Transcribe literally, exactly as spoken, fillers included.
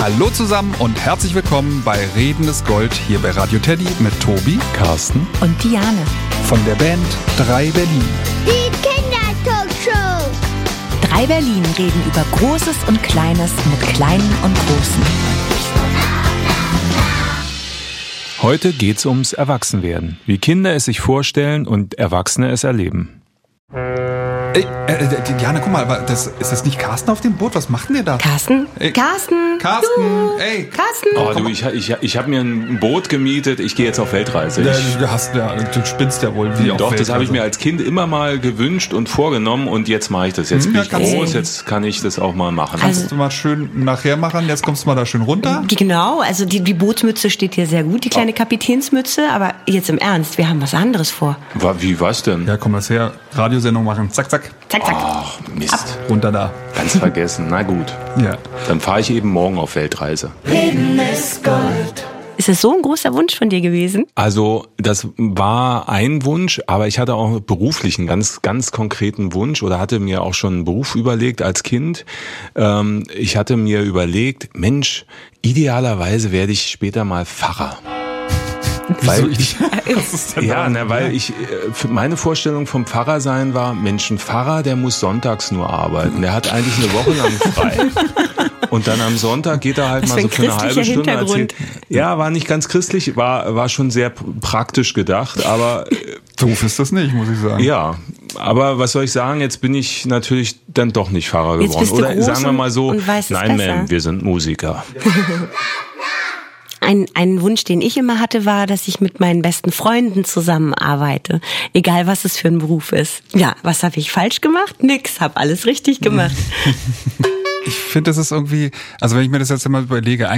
Hallo zusammen und herzlich willkommen bei Reden ist Gold hier bei Radio Teddy mit Tobi, Carsten und Diane von der Band drei Berlin. Die Kindertalkshow. drei Berlin reden über Großes und Kleines mit Kleinen und Großen. Heute geht's ums Erwachsenwerden, wie Kinder es sich vorstellen und Erwachsene es erleben. Ey, äh, Diana, guck mal, das, ist das nicht Carsten auf dem Boot? Was macht denn ihr da? Carsten? Ey, Carsten? Carsten, Du. ey. Carsten? Oh, du, ich, ich, ich habe mir ein Boot gemietet, ich gehe jetzt auf Weltreise. Ja, Ich, du, hast, ja, du spinnst ja wohl wie auf doch, das Weltreise. habe ich mir als Kind immer mal gewünscht und vorgenommen und jetzt mache ich das. Jetzt Hm, bin ja, ich kannst groß, du. jetzt kann ich das auch mal machen. Also- Kannst du mal schön nachher machen, jetzt kommst du mal da schön runter. Genau, also die, die Bootsmütze steht hier sehr gut, die kleine Kapitänsmütze, aber jetzt im Ernst, wir haben was anderes vor. Wa- Wie, was denn? Ja, komm, lass her. Radiosendung machen. Zack, zack. Zack, zack. Ach, Mist. Runter da. Ganz vergessen. Na gut. Ja. Dann fahre ich eben morgen auf Weltreise. Ist es so ein großer Wunsch von dir gewesen? Also das war ein Wunsch, aber ich hatte auch beruflich einen ganz, ganz konkreten Wunsch oder hatte mir auch schon einen Beruf überlegt als Kind. Ähm, ich hatte mir überlegt, Mensch, idealerweise werde ich später mal Pfarrer. Weil ich, Was ist denn ja, da? na, weil ich, äh, für meine Vorstellung vom Pfarrer sein war, Mensch, ein Pfarrer, der muss sonntags nur arbeiten. Der hat eigentlich eine Woche lang frei. Und dann am Sonntag geht er halt Was mal für so ein für eine halbe christlicher Stunde. Hintergrund. Erzählt. Ja, war nicht ganz christlich, war, war schon sehr p- praktisch gedacht, aber äh, Doof ist das nicht, muss ich sagen. ja. Aber was soll ich sagen, jetzt bin ich natürlich dann doch nicht Pfarrer Jetzt geworden. bist du Oder groß sagen wir mal so, und weißt es nein, besser. Ma'am, wir sind Musiker. Ein, ein Wunsch, den ich immer hatte, war, dass ich mit meinen besten Freunden zusammenarbeite. Egal, was es für ein Beruf ist. Ja, was habe ich falsch gemacht? Nix, hab alles richtig gemacht. Ich finde, das ist irgendwie, also wenn ich mir das jetzt immer überlege,